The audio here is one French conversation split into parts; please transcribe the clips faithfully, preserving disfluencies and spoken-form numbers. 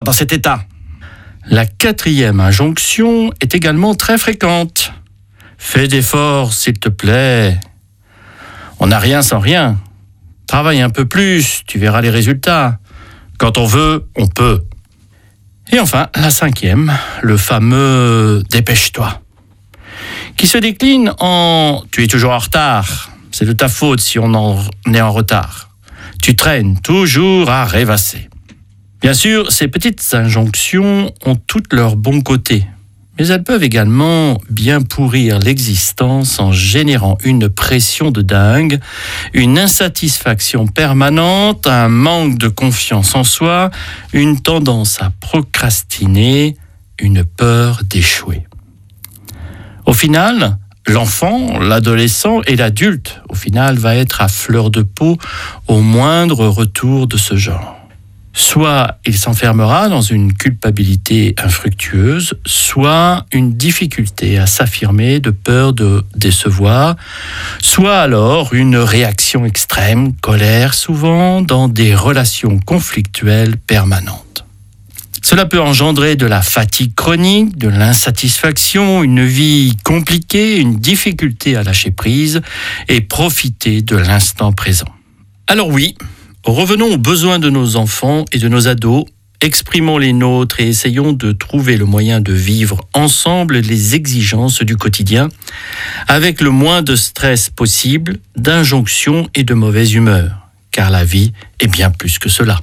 dans cet état. La quatrième injonction est également très fréquente. Fais d'efforts, s'il te plaît. On n'a rien sans rien. Travaille un peu plus, tu verras les résultats. Quand on veut, on peut. Et enfin, la cinquième, le fameux « dépêche-toi », qui se décline en « tu es toujours en retard, c'est de ta faute si on en est en retard. Tu traînes toujours à rêvasser ». Bien sûr, ces petites injonctions ont toutes leurs bons côtés, mais elles peuvent également bien pourrir l'existence en générant une pression de dingue, une insatisfaction permanente, un manque de confiance en soi, une tendance à procrastiner, une peur d'échouer. Au final, l'enfant, l'adolescent et l'adulte, au final, va être à fleur de peau au moindre retour de ce genre. Soit il s'enfermera dans une culpabilité infructueuse, soit une difficulté à s'affirmer de peur de décevoir, soit alors une réaction extrême, colère souvent, dans des relations conflictuelles permanentes. Cela peut engendrer de la fatigue chronique, de l'insatisfaction, une vie compliquée, une difficulté à lâcher prise et profiter de l'instant présent. Alors oui, revenons aux besoins de nos enfants et de nos ados, exprimons les nôtres et essayons de trouver le moyen de vivre ensemble les exigences du quotidien avec le moins de stress possible, d'injonctions et de mauvaise humeur, car la vie est bien plus que cela.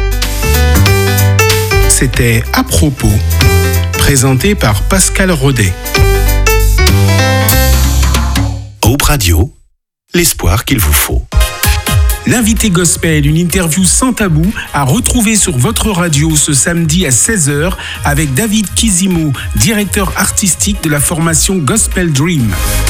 C'était À propos, présenté par Pascal Rodet. Hope Radio, l'espoir qu'il vous faut. L'invité gospel, une interview sans tabou, à retrouver sur votre radio ce samedi à seize heures avec David Kizimo, directeur artistique de la formation Gospel Dream.